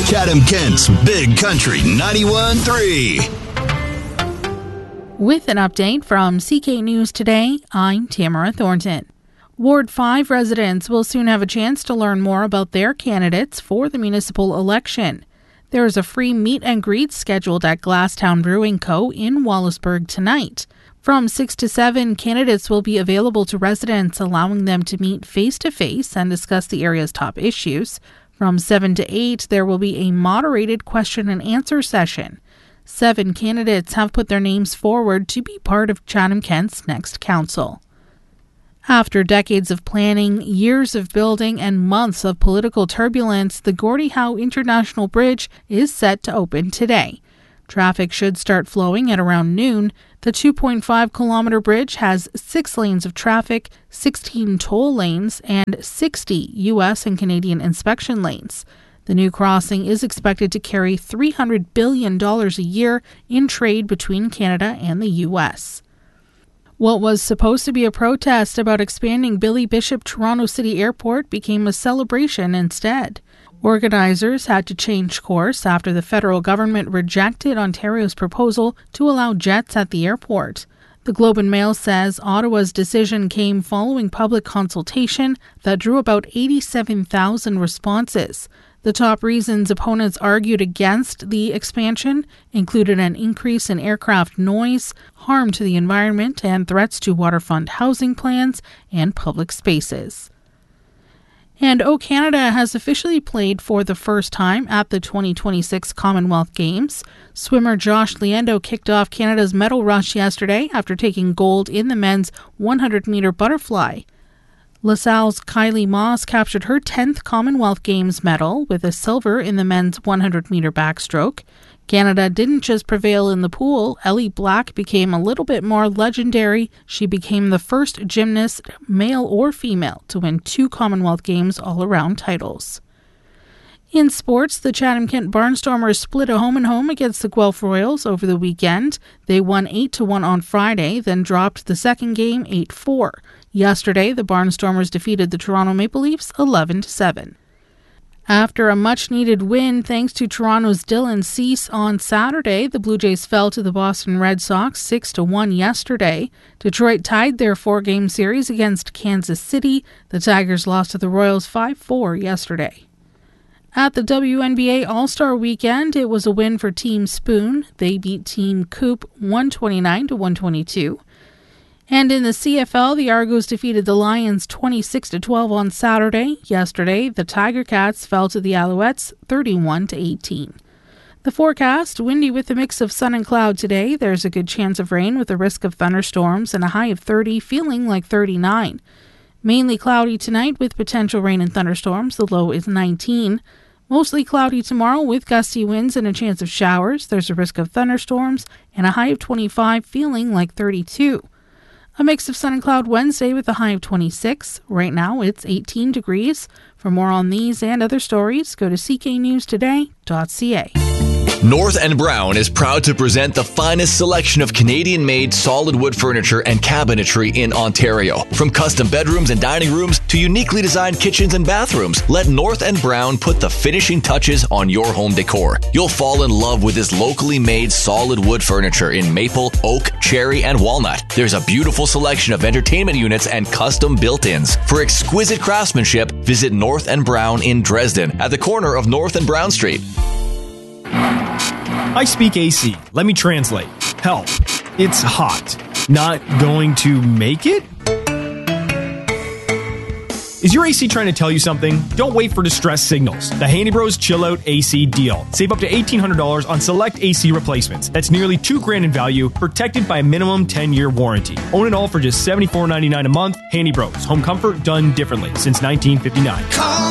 Chatham-Kent's Big Country 91.3. With an update from CK News Today, I'm Tamara Thornton. Ward 5 residents will soon have a chance to learn more about their candidates for the municipal election. There is a free meet and greet scheduled at Glasstown Brewing Co. in Wallaceburg tonight. From 6 to 7, candidates will be available to residents, allowing them to meet face-to-face and discuss the area's top issues. From 7 to 8, there will be a moderated question and answer session. 7 candidates have put their names forward to be part of Chatham-Kent's next council. After decades of planning, years of building, and months of political turbulence, the Gordie Howe International Bridge is set to open today. Traffic should start flowing at around noon. The 2.5-kilometer bridge has 6 lanes of traffic, 16 toll lanes, and 60 U.S. and Canadian inspection lanes. The new crossing is expected to carry $300 billion a year in trade between Canada and the U.S. What was supposed to be a protest about expanding Billy Bishop Toronto City Airport became a celebration instead. Organizers had to change course after the federal government rejected Ontario's proposal to allow jets at the airport. The Globe and Mail says Ottawa's decision came following public consultation that drew about 87,000 responses. The top reasons opponents argued against the expansion included an increase in aircraft noise, harm to the environment, and threats to waterfront housing plans and public spaces. And O Canada has officially played for the first time at the 2026 Commonwealth Games. Swimmer Josh Liendo kicked off Canada's medal rush yesterday after taking gold in the men's 100-meter butterfly. LaSalle's Kylie Moss captured her 10th Commonwealth Games medal with a silver in the men's 100-meter backstroke. Canada didn't just prevail in the pool. Ellie Black became a little bit more legendary. She became the first gymnast, male or female, to win 2 Commonwealth Games all-around titles. In sports, the Chatham-Kent Barnstormers split a home-and-home against the Guelph Royals over the weekend. They won 8-1 on Friday, then dropped the second game 8-4. Yesterday, the Barnstormers defeated the Toronto Maple Leafs 11-7. After a much-needed win thanks to Toronto's Dylan Cease on Saturday, the Blue Jays fell to the Boston Red Sox 6-1 yesterday. Detroit tied their 4-game series against Kansas City. The Tigers lost to the Royals 5-4 yesterday. At the WNBA All-Star Weekend, it was a win for Team Spoon. They beat Team Coop 129-122. And in the CFL, the Argos defeated the Lions 26-12 on Saturday. Yesterday, the Tiger Cats fell to the Alouettes 31-18. The forecast, windy with a mix of sun and cloud today. There's a good chance of rain with a risk of thunderstorms and a high of 30, feeling like 39. Mainly cloudy tonight with potential rain and thunderstorms. The low is 19. Mostly cloudy tomorrow with gusty winds and a chance of showers. There's a risk of thunderstorms and a high of 25, feeling like 32. A mix of sun and cloud Wednesday with a high of 26. Right now, it's 18 degrees. For more on these and other stories, go to cknewstoday.ca. North and Brown is proud to present the finest selection of Canadian-made solid wood furniture and cabinetry in Ontario. From custom bedrooms and dining rooms to uniquely designed kitchens and bathrooms, let North and Brown put the finishing touches on your home decor. You'll fall in love with this locally made solid wood furniture in maple, oak, cherry, and walnut. There's a beautiful selection of entertainment units and custom built-ins. For exquisite craftsmanship, visit North and Brown in Dresden at the corner of North and Brown Street. I speak AC. Let me translate. Help. It's hot. Not going to make it? Is your AC trying to tell you something? Don't wait for distress signals. The Handy Bros Chill Out AC deal. Save up to $1,800 on select AC replacements. That's nearly $2,000 in value, protected by a minimum 10-year warranty. Own it all for just $74.99 a month. Handy Bros. Home comfort done differently since 1959.